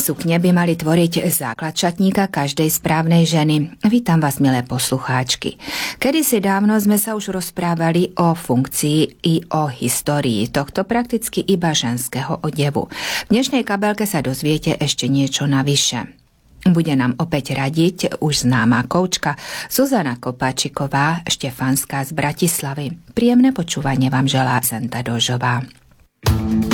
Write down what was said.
sukne by mali tvoriť základ šatníka každej správnej ženy. Vítam vás, milé poslucháčky. Kedysi dávno sme sa už rozprávali o funkcii i o histórii tohto prakticky iba ženského odevu. V dnešnej kabelke sa dozviete ešte niečo navyše. Bude nám opäť radiť už známa koučka Zuzana Kopáčiková, štefanská z Bratislavy. Príjemné počúvanie vám želá Zenta Dožová.